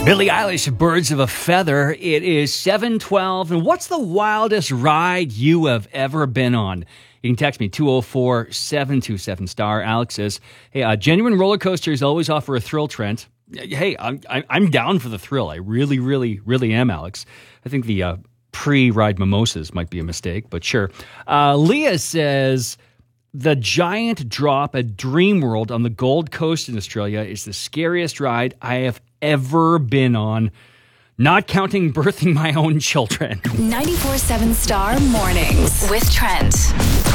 Billie Eilish, Birds of a Feather. It is 7:12. And what's the wildest ride you have ever been on? You can text me 204-727-STAR. Alex says, hey, genuine roller coasters always offer a thrill, Trent. Hey, I'm down for the thrill. I really, really, really am, Alex. I think the pre-ride mimosas might be a mistake, but sure. Leah says, the giant drop at Dreamworld on the Gold Coast in Australia is the scariest ride I have ever been on, not counting birthing my own children. 94.7 Star Mornings with Trent.